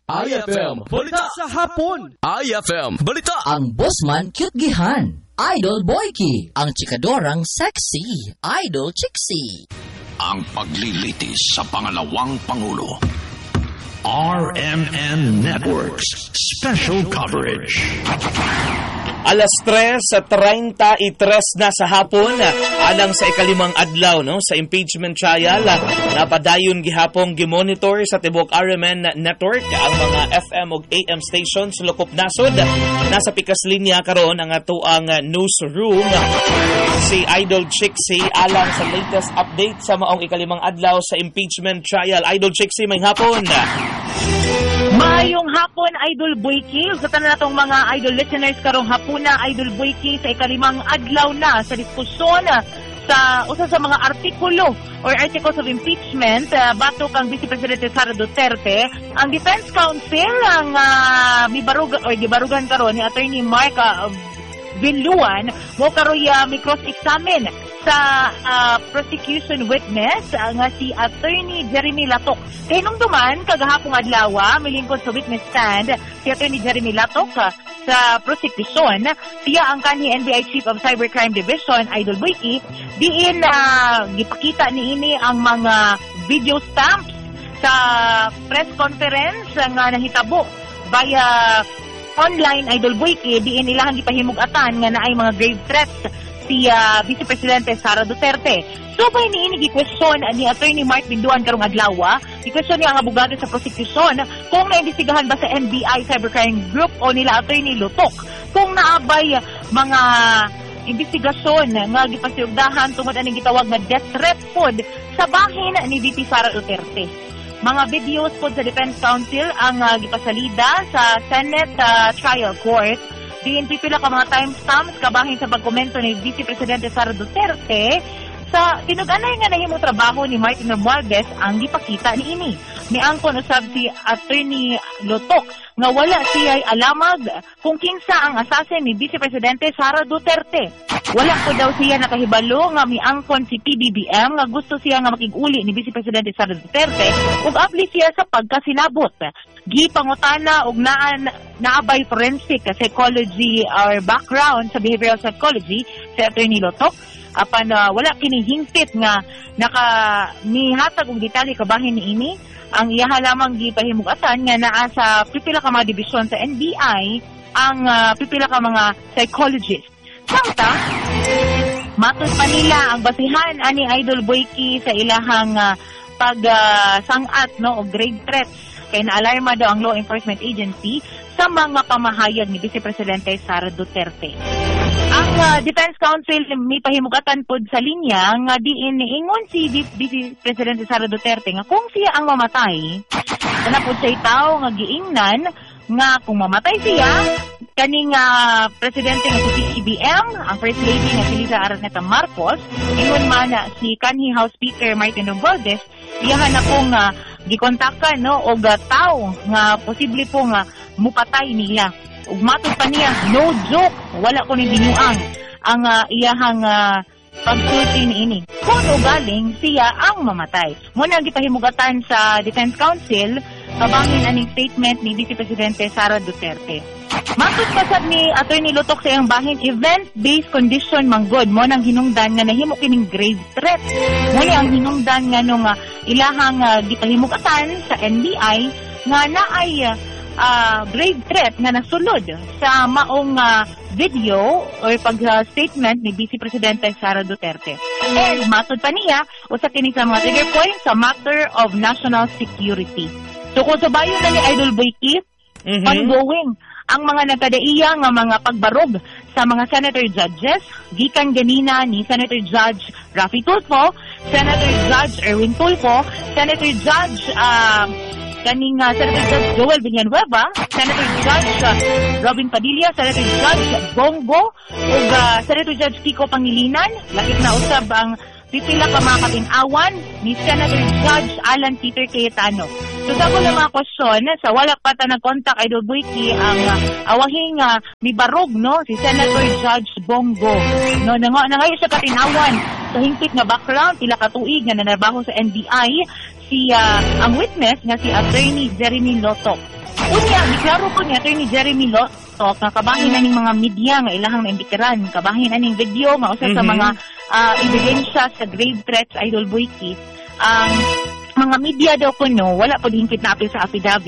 IFM Balita sa Hapon. IFM Balita. Ang bossman cute gihan. Idol Boyki. Ang chikadorang sexy. Idol Chixie. Ang paglilitis sa pangalawang Pangulo. RMN Networks Special Coverage. Alas 3:33 na sa hapon, alang sa ikalimang adlaw sa impeachment trial, napadayon gihapong gimonitor sa tibok RMN Network ang mga FM ug AM stations lokop nasod. Nasa pikas linya karon ang atoang newsroom si Idol Chixie alang sa latest update sa maong ikalimang adlaw sa impeachment trial. Idol Chixie, may hapon. Maayong hapon, Idol Boyki. Sa tanan natong mga idol listeners karong hapon na, Idol Boyki, sa ikalimang adlaw na sa diskusyon sa usa sa mga artikulo or articles of impeachment batok ang Vice Presidente Sara Duterte. Ang Defense Council ang gibarugan karon ni Attorney Mark Binluan mo karoy may cross-examine sa prosecution witness nga si Attorney Jeremy Latok. Kaya nung duman, kagahapong adlaw, milingkod sa witness stand si Attorney Jeremy Latok sa prosecution. Siya ang kanhi NBI Chief of Cybercrime Division, Idol Boyki. Diin gipakita niini ang mga video stamps sa press conference nga nahitabo via online, Idol Boyki. Diin ilahang gipahimug-atan nga naay mga grave threats si Vice Presidente Sara Duterte. So ba iniini gi-question ni Attorney Mark Binduan karong adlaw, gi-question niya ang abogado sa prosecution kung naimbestigahan ba sa NBI Cybercrime Group o nila Attorney Lutok kung naabay mga investigasyon nga gipasiugdahan tungod aning gitawag nga death threat pod sa bahin ni VP Sara Duterte. Mga videos pod sa Defense Council ang gipasalida sa Senate Trial Court. Diin pipila ka mga timestamps kabahin sa pagkomento ni Vice Presidente Sara Duterte sa tinuganay nga nahimo trabaho ni Martin Romualdez ang gipakita niini. Miangkon usab si Attorney Lutok nga wala siya alamag kung kinsa ang assassin ni Vice Presidente Sara Duterte. Wala ko daw siya nakahibalo nga miangkon si PBBM nga gusto siya nga makig-uli ni Vice Presidente Sara Duterte ug apli siya sa pagkasinabot. Gipangutana og naabay forensic psychology or background sa behavioral psychology si Attorney Lutok. Apan wala kini hingpit nga mihatag og detalye kabahin niini. Ang iyaha lamang gipahimug-atan nga naa sa pipila ka mga dibisyon sa NBI ang pipila ka mga psychologist. Samtang matud pa nila ang basihan ani Idol Boyki sa ilahang pagsangat og grave threats kay naalarma daw ang Law Enforcement Agency sa mga pamahayag ni Vice Presidente Sara Duterte. Ang Defense Council may pahimugatan pod sa linya nga diin niingon si Vice Presidente Sara Duterte nga kung siya ang mamatay, kana pod siya tao nga giingnan nga kung mamatay siya, kaning presidente nga si PBBM, ang First Lady nga si Liza Araneta Marcos, ingon man si kanhi House Speaker Martin Romualdez, iyahan na pong gikontakan og tao nga posible po nga mupatay nila. Ug matud pa niya, no joke, wala ko ni binuang ang iyahang pagsulti niini. Kung galing siya ang mamatay. Muna gipahimugatan sa Defense Council kabangin aning statement ni Vice Presidente Sara Duterte. Matud pasab ni Attorney Lutok sa iyang bahin, event-based condition manggod mo nang hinungdan nga nahimo kining grave threat. Muli ang hinungdan nga nung ilahang gipahimugatan sa NBI nga naay grave threat nga nasulod sa maong video or pag-statement ni Vice Presidente Sara Duterte. And matud pa niya, usa kini sa mga trigger points sa matter of national security. So kung subayon na ni Idol Boyki, ongoing ang mga nagkadaiya nga mga pagbarog sa mga senator judges, gikan ganina ni Senator Judge Raffy Tulfo, Senator Judge Erwin Tulfo, Senator Judge Senator Judge Joel Villanueva, Senator Judge Robin Padilla, Senator Judge Bongo, ug Senator Judge Kiko Pangilinan. Lakip na usab ang pipila ka mga katin-awan ni Senator Judge Alan Peter Cayetano. So sa mga question, sa wala pa ta nag-contact Idol Boyki ang awahing mibarog si Senator Judge Bongo. No, nangayo siya katin-awan sa hingpit nga background, pila ka tuig nga nanarbaho sa NBI, ang witness nga si Attorney Jeremy Lutok. Unya, giklaro po ni Atty. Jeremy Lotok nga kabahin aning mga media nga ilahang naimbitiran, kabahin aning video nga usa sa mga ebidensya sa grave threats Idol Boyki. Ang mga media daw kuno wala po hingkit na apil sa affidavit